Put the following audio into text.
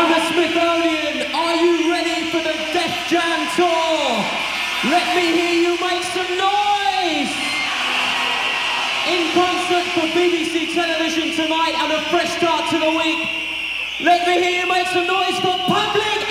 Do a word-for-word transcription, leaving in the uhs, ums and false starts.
Hammersmithonian, are you ready for the Def Jam Tour? Let me hear you make some noise! In concert for B B C television tonight and a fresh start to the week. Let me hear you make some noise for Public